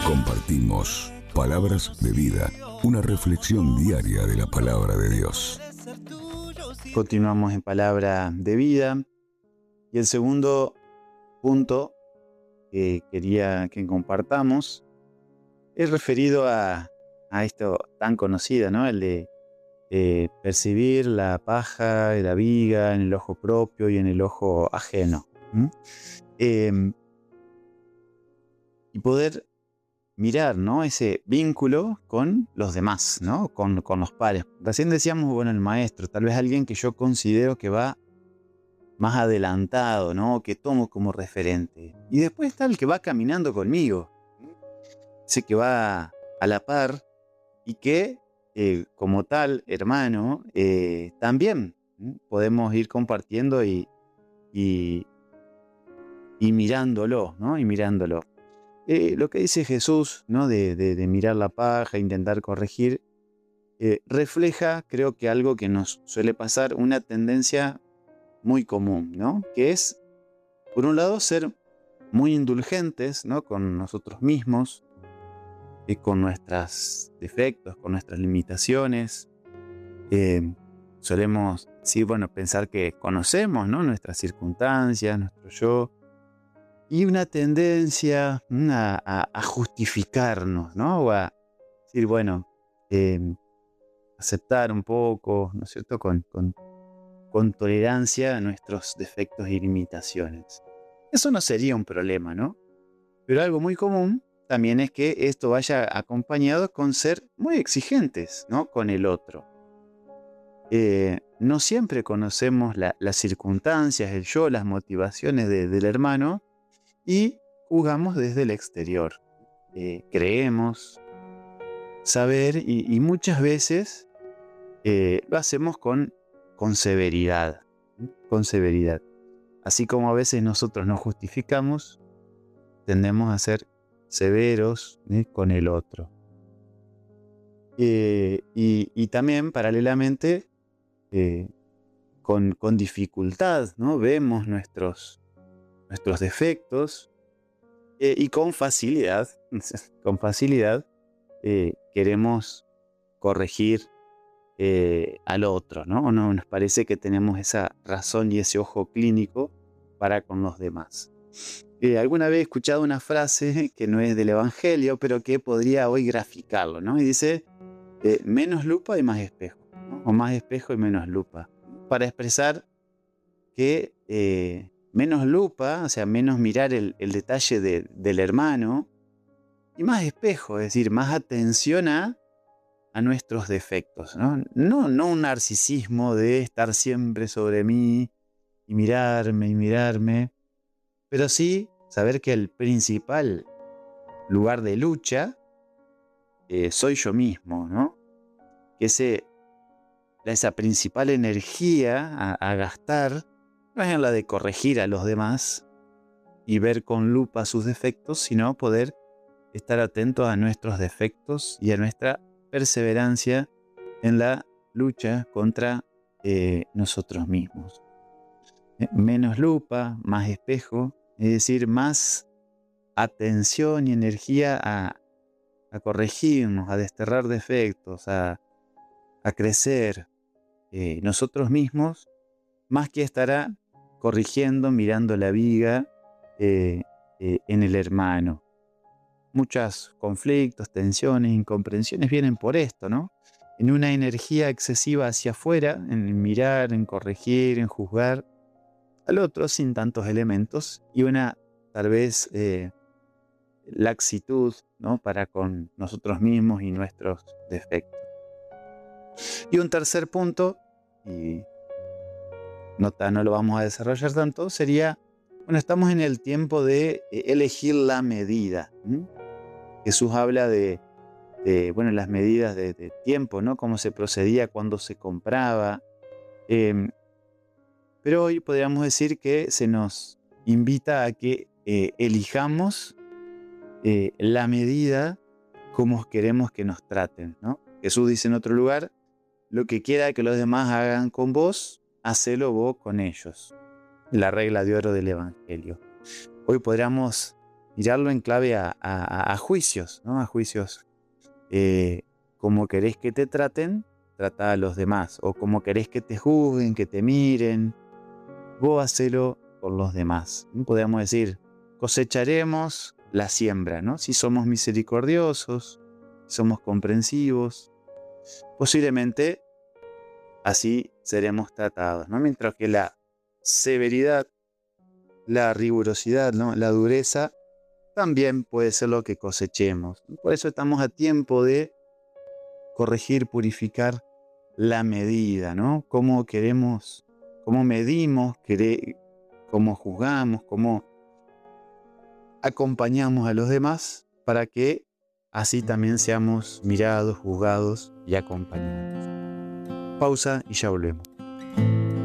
Compartimos palabras de vida, una reflexión diaria de la palabra de Dios. Continuamos en palabra de vida y el segundo punto que quería que compartamos es referido a esto tan conocido, ¿no? El de percibir la paja y la viga en el ojo propio y en el ojo ajeno. Y poder mirar, ¿no? Ese vínculo con los demás, ¿no? Con los pares. Recién decíamos, bueno, el maestro, tal vez alguien que yo considero que va más adelantado, ¿no? Que tomo como referente. Y después está el que va caminando conmigo. Ese que va a la par y que, como tal, hermano, también podemos ir compartiendo y mirándolo, ¿no? Y mirándolo. Lo que dice Jesús, ¿no? De mirar la paja, intentar corregir, refleja, creo que algo que nos suele pasar, una tendencia muy común, ¿no? Que es, por un lado, ser muy indulgentes, ¿no? Con nosotros mismos, con nuestros defectos, con nuestras limitaciones. Solemos, sí, bueno, pensar que conocemos, ¿no? Nuestras circunstancias, nuestro yo. Y una tendencia a justificarnos, ¿no? O a decir, bueno, aceptar un poco, ¿no es cierto? Con tolerancia a nuestros defectos y limitaciones. Eso no sería un problema, ¿no? Pero algo muy común también es que esto vaya acompañado con ser muy exigentes, ¿no? Con el otro. No siempre conocemos las circunstancias, el yo, las motivaciones del hermano y juzgamos desde el exterior. Creemos saber y muchas veces lo hacemos con severidad. Con severidad. Así como a veces nosotros nos justificamos, tendemos a ser severos con el otro. Y también, paralelamente, con dificultad, ¿no? Vemos nuestros defectos y con facilidad queremos corregir al otro, ¿no? No nos parece que tenemos esa razón y ese ojo clínico para con los demás. Alguna vez he escuchado una frase que no es del Evangelio, pero que podría hoy graficarlo, ¿no? Y dice, menos lupa y más espejo, ¿no? O más espejo y menos lupa. Para expresar que menos lupa, o sea, menos mirar el detalle del hermano, y más espejo, es decir, más atención a nuestros defectos, ¿no? No un narcisismo de estar siempre sobre mí y mirarme, pero sí saber que el principal lugar de lucha soy yo mismo, ¿no? Que esa principal energía a gastar no es en la de corregir a los demás y ver con lupa sus defectos, sino poder estar atentos a nuestros defectos y a nuestra perseverancia en la lucha contra nosotros mismos. Menos lupa, más espejo, es decir, más atención y energía a corregirnos, a desterrar defectos, a crecer nosotros mismos, más que estará corrigiendo, mirando la viga en el hermano. Muchos conflictos, tensiones, incomprensiones vienen por esto, ¿no? En una energía excesiva hacia afuera, en mirar, en corregir, en juzgar al otro sin tantos elementos y una, tal vez, laxitud, ¿no? Para con nosotros mismos y nuestros defectos. Y un tercer punto, y no lo vamos a desarrollar tanto, sería, bueno, estamos en el tiempo de elegir la medida. Jesús habla de bueno, las medidas de tiempo, ¿no? Cómo se procedía cuando se compraba. Pero hoy podríamos decir que se nos invita a que elijamos la medida como queremos que nos traten, ¿no? Jesús dice en otro lugar, lo que quiera que los demás hagan con vos, hacelo vos con ellos. La regla de oro del Evangelio. Hoy podríamos mirarlo en clave a juicios, ¿no? A juicios. Como querés que te traten, trata a los demás. O como querés que te juzguen, que te miren, vos hacelo por los demás. Podríamos decir, cosecharemos la siembra, ¿no? Si somos misericordiosos, si somos comprensivos, posiblemente así seremos tratados, ¿no? Mientras que la severidad, la rigurosidad, ¿no? La dureza, también puede ser lo que cosechemos. Por eso estamos a tiempo de corregir, purificar la medida, ¿no? Cómo queremos, cómo medimos, cómo juzgamos, cómo acompañamos a los demás para que así también seamos mirados, juzgados y acompañados. Pausa y ya volvemos.